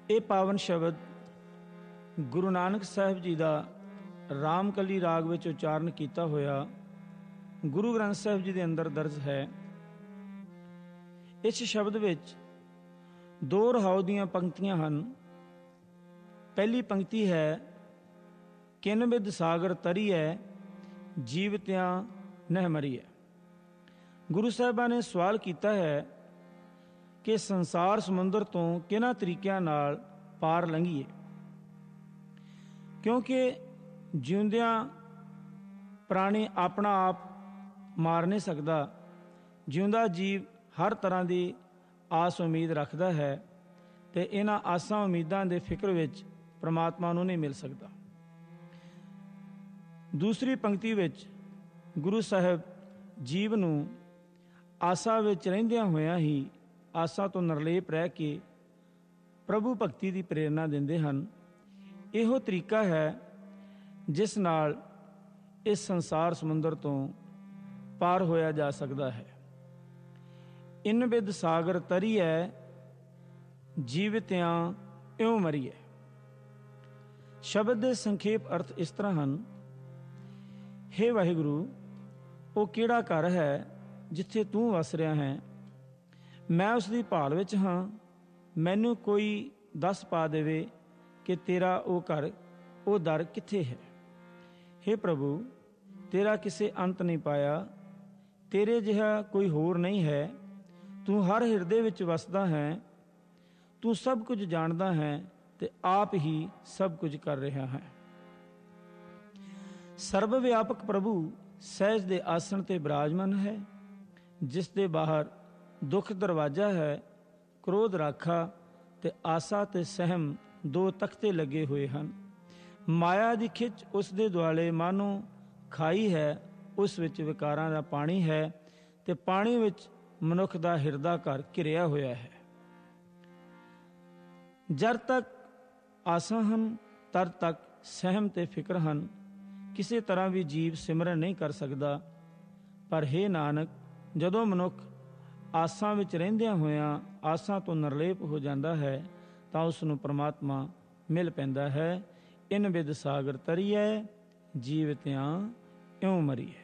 ਇਹ ਪਾਵਨ ਸ਼ਬਦ ਗੁਰੂ ਨਾਨਕ ਸਾਹਿਬ ਜੀ ਦਾ ਰਾਮਕਲੀ ਰਾਗ ਵਿੱਚ ਉਚਾਰਨ ਕੀਤਾ ਹੋਇਆ ਗੁਰੂ ਗ੍ਰੰਥ ਸਾਹਿਬ ਜੀ ਦੇ ਅੰਦਰ ਦਰਜ ਹੈ। ਇਸ ਸ਼ਬਦ ਵਿੱਚ ਦੋ ਰਹਾਉ ਦੀਆਂ ਪੰਕਤੀਆਂ ਹਨ। ਪਹਿਲੀ ਪੰਕਤੀ ਹੈ, ਕਿਨ ਬਿਦ ਸਾਗਰ ਤਰੀਐ ਜੀਵਤਿਆਂ ਨਹਿ ਮਰੀਐ। ਗੁਰੂ ਸਾਹਿਬਾਂ ਨੇ ਸਵਾਲ ਕੀਤਾ ਹੈ ਕਿ ਸੰਸਾਰ ਸਮੁੰਦਰ ਤੋਂ ਕਿਹਨਾਂ ਤਰੀਕਿਆਂ ਨਾਲ ਪਾਰ ਲੰਘੀਏ, ਕਿਉਂਕਿ ਜਿਉਂਦਿਆਂ ਪ੍ਰਾਣੀ ਆਪਣਾ ਆਪ ਮਾਰ ਨਹੀਂ ਸਕਦਾ। ਜਿਉਂਦਾ ਜੀਵ ਹਰ ਤਰ੍ਹਾਂ ਦੀ ਆਸ ਉਮੀਦ ਰੱਖਦਾ ਹੈ ਅਤੇ ਇਹਨਾਂ ਆਸਾਂ ਉਮੀਦਾਂ ਦੇ ਫਿਕਰ ਵਿੱਚ ਪ੍ਰਮਾਤਮਾ ਨੂੰ ਨਹੀਂ ਮਿਲ ਸਕਦਾ। ਦੂਸਰੀ ਪੰਕਤੀ ਵਿੱਚ ਗੁਰੂ ਸਾਹਿਬ ਜੀਵ ਨੂੰ ਆਸਾ ਵਿੱਚ ਰਹਿੰਦਿਆਂ ਹੋਇਆਂ ਹੀ ਆਸਾ ਤੋਂ ਨਿਰਲੇਪ ਰਹਿ ਕੇ ਪ੍ਰਭੂ ਭਗਤੀ ਦੀ ਪ੍ਰੇਰਨਾ ਦਿੰਦੇ ਹਨ। ਇਹੋ ਤਰੀਕਾ ਹੈ ਜਿਸ ਨਾਲ ਇਸ ਸੰਸਾਰ ਸਮੁੰਦਰ ਤੋਂ ਪਾਰ ਹੋਇਆ ਜਾ ਸਕਦਾ ਹੈ। ਇਨ ਬਿਦ ਸਾਗਰ ਤਰੀਐ ਜੀਵਤਿਆਂ ਇਉਂ ਮਰੀਐ। ਸ਼ਬਦ ਦੇ ਸੰਖੇਪ ਅਰਥ ਇਸ ਤਰ੍ਹਾਂ ਹਨ। ਹੇ ਵਾਹਿਗੁਰੂ, ਉਹ ਕਿਹੜਾ ਘਰ ਹੈ ਜਿੱਥੇ ਤੂੰ ਵਸ ਰਿਹਾ ਹੈ? ਮੈਂ ਉਸ ਦੀ ਭਾਲ ਵਿੱਚ ਹਾਂ। ਮੈਨੂੰ ਕੋਈ ਦੱਸ ਪਾ ਦੇਵੇ ਕਿ ਤੇਰਾ ਉਹ ਘਰ, ਉਹ ਦਰ ਕਿੱਥੇ ਹੈ। ਹੇ ਪ੍ਰਭੂ, ਤੇਰਾ ਕਿਸੇ ਅੰਤ ਨਹੀਂ ਪਾਇਆ, ਤੇਰੇ ਜਿਹਾ ਕੋਈ ਹੋਰ ਨਹੀਂ ਹੈ। ਤੂੰ ਹਰ ਹਿਰਦੇ ਵਿੱਚ ਵਸਦਾ ਹੈ, ਤੂੰ ਸਭ ਕੁਝ ਜਾਣਦਾ ਹੈ ਅਤੇ ਆਪ ਹੀ ਸਭ ਕੁਝ ਕਰ ਰਿਹਾ ਹੈ। ਸਰਬ ਵਿਆਪਕ ਪ੍ਰਭੂ ਸਹਿਜ ਦੇ ਆਸਣ 'ਤੇ ਬਿਰਾਜਮਾਨ ਹੈ, ਜਿਸ ਦੇ ਬਾਹਰ ਦੁੱਖ ਦਰਵਾਜ਼ਾ ਹੈ, ਕ੍ਰੋਧ ਰਾਖਾ ਅਤੇ ਆਸਾ ਅਤੇ ਸਹਿਮ ਦੋ ਤਖਤੇ ਲੱਗੇ ਹੋਏ ਹਨ। ਮਾਇਆ ਦੀ ਖਿੱਚ ਉਸ ਦੇ ਦੁਆਲੇ ਮਾਨੋ ਖਾਈ ਹੈ, ਉਸ ਵਿੱਚ ਵਿਕਾਰਾਂ ਦਾ ਪਾਣੀ ਹੈ ਅਤੇ ਪਾਣੀ ਵਿੱਚ ਮਨੁੱਖ ਦਾ ਹਿਰਦਾ ਘਰ ਘਿਰਿਆ ਹੋਇਆ ਹੈ। ਜਦ ਤੱਕ ਆਸਾਂ ਹਨ ਤਦ ਤੱਕ ਸਹਿਮ ਤੇ ਫਿਕਰ ਹਨ। ਕਿਸੇ ਤਰ੍ਹਾਂ ਵੀ ਜੀਵ ਸਿਮਰਨ ਨਹੀਂ ਕਰ ਸਕਦਾ। ਪਰ ਹੇ ਨਾਨਕ, ਜਦੋਂ ਮਨੁੱਖ ਆਸਾਂ ਵਿੱਚ ਰਹਿੰਦਿਆਂ ਹੋਇਆਂ ਆਸਾਂ ਤੋਂ ਨਿਰਲੇਪ ਹੋ ਜਾਂਦਾ ਹੈ ਤਾਂ ਉਸ ਨੂੰ ਪਰਮਾਤਮਾ ਮਿਲ ਪੈਂਦਾ ਹੈ। ਇਨ ਬਿਦ ਸਾਗਰ ਤਰੀਐ ਜੀਵਤਿਆਂ ਇਉਂ ਮਰੀਐ।